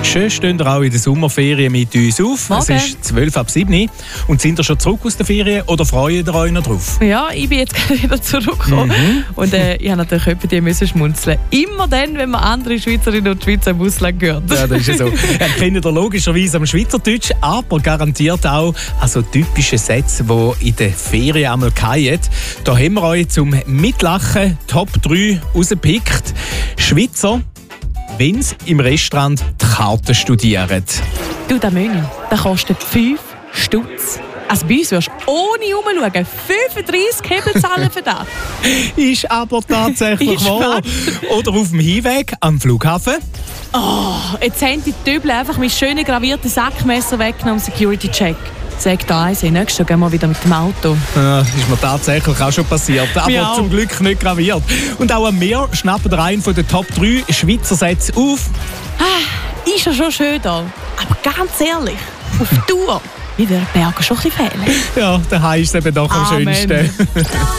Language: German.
Schön stehen ihr auch in der Sommerferien mit uns auf. Morgen. Es ist 12:07 und sind ihr schon zurück aus der Ferien oder freut ihr euch noch drauf? Ja, ich bin jetzt gerade wieder zurückgekommen. Und ich habe natürlich etwa die müssen schmunzeln. Immer dann, wenn man andere Schweizerinnen und Schweizer im Ausland hört. Ja, das ist ja so. Ihr kennt ihr logischerweise am Schweizerdeutsch, aber garantiert auch also typische Sätze, die in der Ferien einmal fallen. Da haben wir euch zum Mitlachen Top 3 rausgepickt. Schweizer, wenn sie im Restaurant die Karten studieren. Du, der Menü, der kostet 5 Stutz. Also bei uns wirst du ohne rumschauen 35 Hebel zahlen für das. Ist aber tatsächlich Ist wahr. wahr. Oder auf dem Hinweg am Flughafen. Jetzt haben die Typen einfach mein schönes graviertes Sackmesser weggenommen im Security-Check. Sag da eins, nächstes Jahr gehen wir wieder mit dem Auto. Ja, ist mir tatsächlich auch schon passiert, aber Mir auch. zum Glück nicht graviert. Und auch wir schnappen einen von den Top 3 Schweizer Sätze auf. Ist ja schon schön da. Aber ganz ehrlich, auf Tour, mir würden die Berge schon ein bisschen fehlen. Ja, daheim ist es eben doch am Amen. schönsten.